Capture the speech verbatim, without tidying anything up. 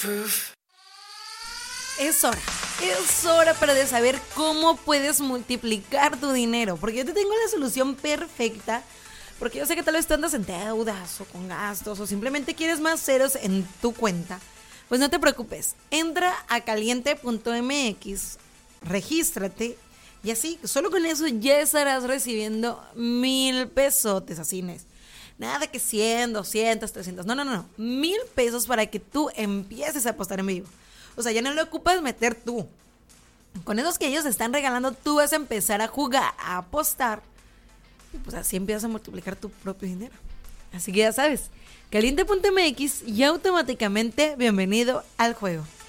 Es hora, es hora para de saber cómo puedes multiplicar tu dinero, porque yo te tengo la solución perfecta, porque yo sé que tal vez tú andas en deudas o con gastos o simplemente quieres más ceros en tu cuenta. Pues no te preocupes, entra a caliente punto m x, regístrate y así, solo con eso ya estarás recibiendo mil pesotes, así es. Nada de que cien, doscientos, trescientos, no, no, no, no, mil pesos para que tú empieces a apostar en vivo. O sea, ya no lo ocupas meter tú. Con esos que ellos están regalando, tú vas a empezar a jugar, a apostar. Y pues así empiezas a multiplicar tu propio dinero. Así que ya sabes, caliente punto m x y automáticamente bienvenido al juego.